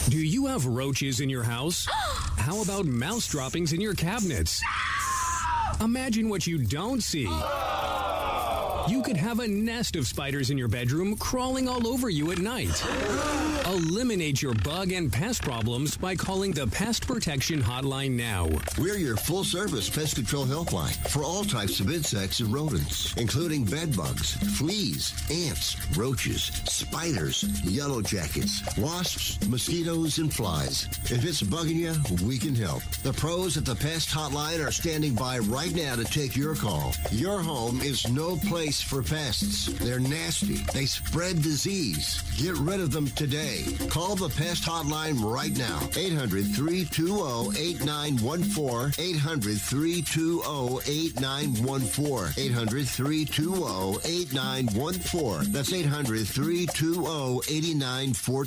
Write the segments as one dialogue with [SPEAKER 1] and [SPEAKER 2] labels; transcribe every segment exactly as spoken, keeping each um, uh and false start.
[SPEAKER 1] Do you have roaches in your house? How about mouse droppings in your cabinets? Imagine what you don't see. You could have a nest of spiders in your bedroom crawling all over you at night. Eliminate your bug and pest problems by calling the Pest Protection Hotline now.
[SPEAKER 2] We're your full-service pest control helpline for all types of insects and rodents, including bed bugs, fleas, ants, roaches, spiders, yellow jackets, wasps, mosquitoes, and flies. If it's bugging you, we can help. The pros at the Pest Hotline are standing by right now to take your call. Your home is no place for pests. They're nasty. They spread disease. Get rid of them today. Call the Pest Hotline right now. eight hundred, three two zero, eight nine one four. eight hundred, three two zero, eight nine one four. eight hundred, three two zero, eight nine one four. That's eight hundred, three two zero, eight nine one four.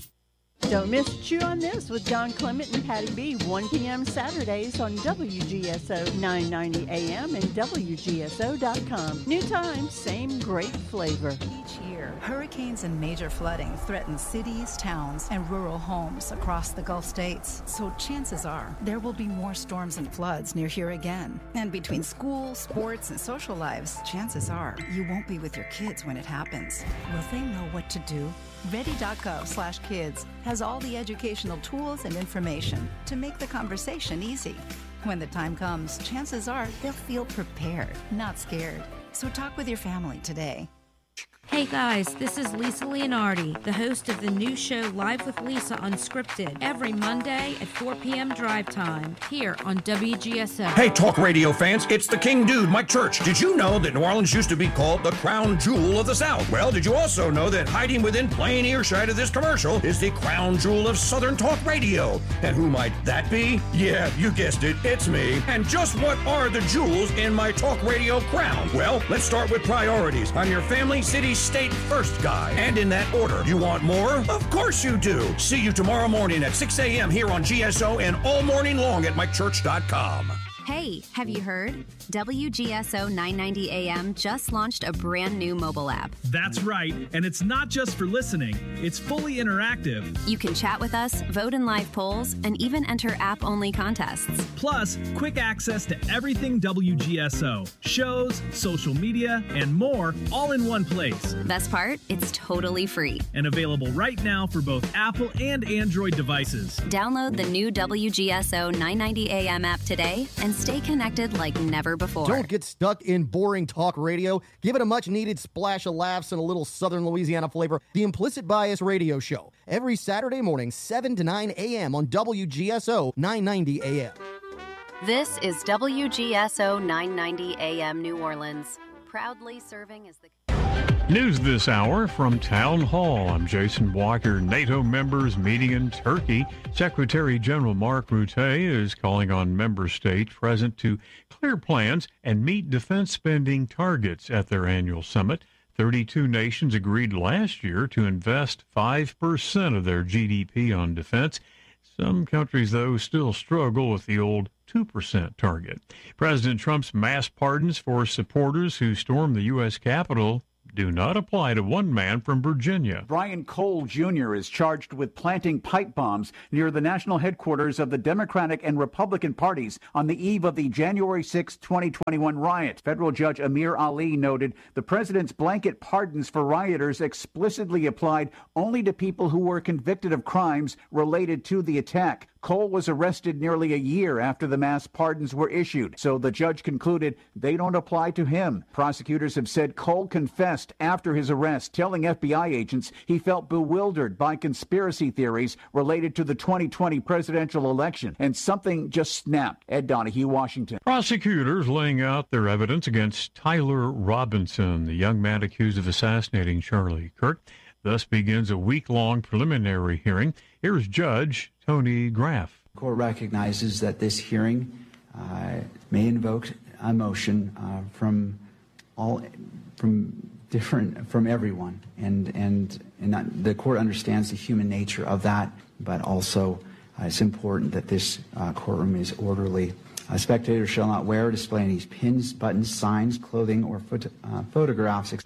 [SPEAKER 3] Don't miss Chew on This with Don Clement and Patty B, one p.m. Saturdays on W G S O nine ninety A M and W G S O dot com. New time, same great flavor.
[SPEAKER 4] Each year, hurricanes and major flooding threaten cities, towns, and rural homes across the Gulf states. So chances are there will be more storms and floods near here again. And between school, sports, and social lives, chances are you won't be with your kids when it happens. Will they know what to do? Ready.gov slash kids has all the educational tools and information to make the conversation easy. When the time comes, chances are they'll feel prepared, not scared. So talk with your family today.
[SPEAKER 5] Hey guys, this is Lisa Leonardi, the host of the new show Live with Lisa Unscripted, every Monday at four p.m. drive time, here on W G S O.
[SPEAKER 6] Hey talk radio fans, it's the King Dude, Mike Church. Did you know that New Orleans used to be called the crown jewel of the South? Well, did you also know that hiding within plain earshot of this commercial is the crown jewel of Southern talk radio? And who might that be? Yeah, you guessed it, it's me. And just what are the jewels in my talk radio crown? Well, let's start with priorities. I'm your family, city, state first guy. And in that order. You want more? Of course you do. See you tomorrow morning at six a.m. here on G S O and all morning long at mike church dot com.
[SPEAKER 7] Hey, have you heard? W G S O nine ninety A M just launched a brand new mobile app.
[SPEAKER 8] That's right, and it's not just for listening. It's fully interactive.
[SPEAKER 7] You can chat with us, vote in live polls, and even enter app-only contests.
[SPEAKER 8] Plus, quick access to everything W G S O. Shows, social media, and more, all in one place.
[SPEAKER 7] Best part? It's totally free.
[SPEAKER 8] And available right now for both Apple and Android devices.
[SPEAKER 7] Download the new W G S O nine ninety A M app today and stay connected like never before.
[SPEAKER 9] Don't get stuck in boring talk radio. Give it a much-needed splash of laughs and a little Southern Louisiana flavor. The Implicit Bias Radio Show, every Saturday morning, seven to nine a.m. on W G S O nine ninety A M.
[SPEAKER 7] This is W G S O nine ninety A M New Orleans, proudly serving as the...
[SPEAKER 10] News this hour from Town Hall. I'm Jason Walker. NATO members meeting in Turkey. Secretary General Mark Rutte is calling on member states present to clear plans and meet defense spending targets at their annual summit. thirty-two nations agreed last year to invest five percent of their G D P on defense. Some countries, though, still struggle with the old two percent target. President Trump's mass pardons for supporters who stormed the U S Capitol do not apply to one man from Virginia.
[SPEAKER 11] Brian Cole Junior is charged with planting pipe bombs near the national headquarters of the Democratic and Republican parties on the eve of the January sixth, twenty twenty-one riot. Federal Judge Amir Ali noted the president's blanket pardons for rioters explicitly applied only to people who were convicted of crimes related to the attack. Cole was arrested nearly a year after the mass pardons were issued, so the judge concluded they don't apply to him. Prosecutors have said Cole confessed after his arrest, telling F B I agents he felt bewildered by conspiracy theories related to the twenty twenty presidential election, and something just snapped. Ed Donahue, Washington.
[SPEAKER 10] Prosecutors laying out their evidence against Tyler Robinson, the young man accused of assassinating Charlie Kirk. Thus begins a week-long preliminary hearing. Here's Judge Tony Graff.
[SPEAKER 12] The court recognizes that this hearing uh, may invoke a motion uh, from all, from different, from everyone, and and and that the court understands the human nature of that, but also uh, it's important that this uh, courtroom is orderly. Uh, spectators shall not wear or display any pins, buttons, signs, clothing, or photo, uh, photographs.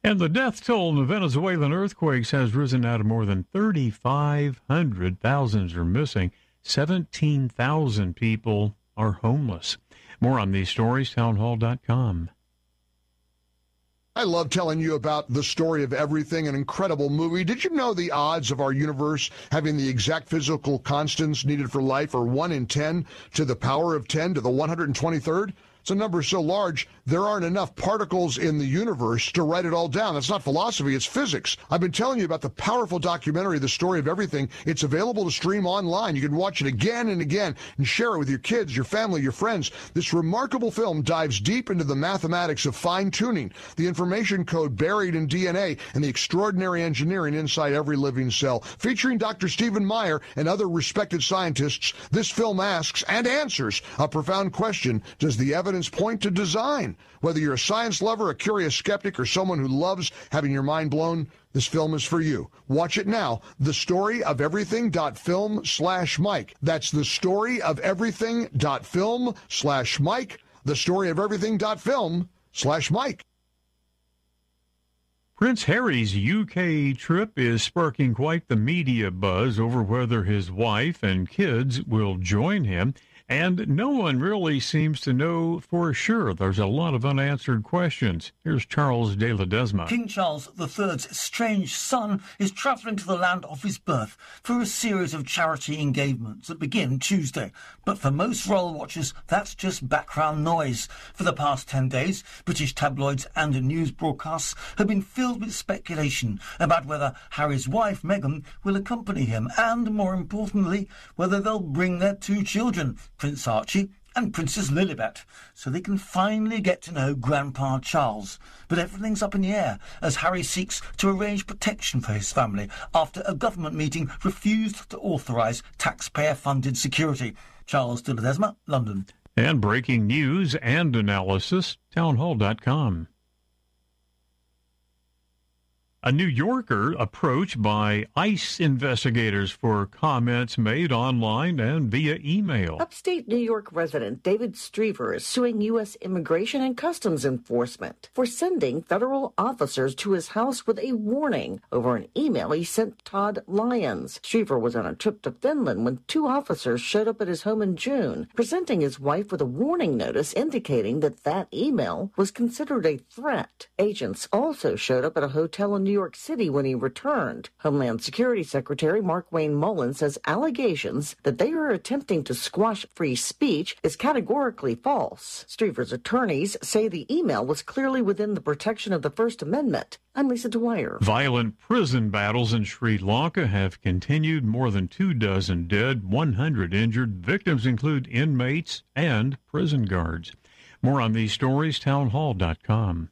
[SPEAKER 10] And the death toll in the Venezuelan earthquakes has risen now to more than thirty-five hundred. Thousands are missing. seventeen thousand people are homeless. More on these stories, townhall dot com.
[SPEAKER 13] I love telling you about The Story of Everything, an incredible movie. Did you know the odds of our universe having the exact physical constants needed for life are one in ten to the power of ten to the one hundred twenty-third? It's a number so large, there aren't enough particles in the universe to write it all down. That's not philosophy, it's physics. I've been telling you about the powerful documentary, The Story of Everything. It's available to stream online. You can watch it again and again and share it with your kids, your family, your friends. This remarkable film dives deep into the mathematics of fine-tuning, the information code buried in D N A, and the extraordinary engineering inside every living cell. Featuring Doctor Stephen Meyer and other respected scientists, this film asks and answers a profound question: does the evidence point to design? Whether you're a science lover, a curious skeptic, or someone who loves having your mind blown, this film is for you. Watch it now. The Story of Everything dot film slash Mike. That's the Story of Everything dot film slash Mike. The Story of Everything dot film slash Mike.
[SPEAKER 10] Prince Harry's U K trip is sparking quite the media buzz over whether his wife and kids will join him. And no one really seems to know for sure. There's a lot of unanswered questions. Here's Charles de Ledesma.
[SPEAKER 14] King Charles the Third's strange son is travelling to the land of his birth for a series of charity engagements that begin Tuesday. But for most royal watchers, that's just background noise. For the past ten days, British tabloids and news broadcasts have been filled with speculation about whether Harry's wife, Meghan, will accompany him and, more importantly, whether they'll bring their two children, Prince Archie and Princess Lilibet, so they can finally get to know Grandpa Charles. But everything's up in the air as Harry seeks to arrange protection for his family after a government meeting refused to authorise taxpayer-funded security. Charles de Ledesma, London.
[SPEAKER 10] And breaking news and analysis, townhall dot com. A New Yorker approached by ICE investigators for comments made online and via email.
[SPEAKER 15] Upstate New York resident David Strever is suing U S Immigration and Customs Enforcement for sending federal officers to his house with a warning over an email he sent Todd Lyons. Strever was on a trip to Finland when two officers showed up at his home in June, presenting his wife with a warning notice indicating that that email was considered a threat. Agents also showed up at a hotel in New York City when he returned. Homeland Security Secretary Markwayne Mullin says allegations that they are attempting to squash free speech is categorically false. Strever's attorneys say the email was clearly within the protection of the First Amendment. I'm Lisa Dwyer.
[SPEAKER 10] Violent prison battles in Sri Lanka have continued. More than two dozen dead, one hundred injured. Victims include inmates and prison guards. More on these stories, townhall dot com.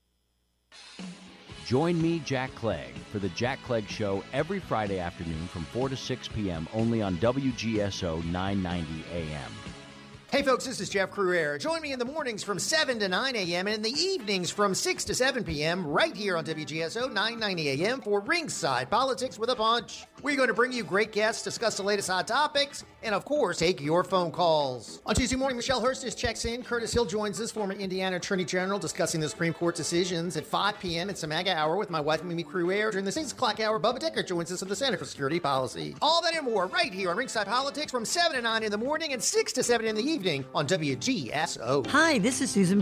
[SPEAKER 16] Join me, Jack Clegg, for the Jack Clegg Show every Friday afternoon from four to six p.m. only on W G S O nine ninety A M.
[SPEAKER 17] Hey folks, this is Jeff Cruere. Join me in the mornings from seven to nine a.m. and in the evenings from six to seven p.m. right here on W G S O nine ninety A M for Ringside Politics with a Punch. We're going to bring you great guests, discuss the latest hot topics, and of course, take your phone calls. On Tuesday morning, Michelle Hurst checks in. Curtis Hill joins us, former Indiana Attorney General, discussing the Supreme Court decisions. At five p.m., it's a MAGA hour with my wife, Mimi Cruere. During the six o'clock hour, Bubba Decker joins us of the Center for Security Policy. All that and more right here on Ringside Politics from seven to nine in the morning and six to seven in the evening on W G S O.
[SPEAKER 18] Hi, this is Susan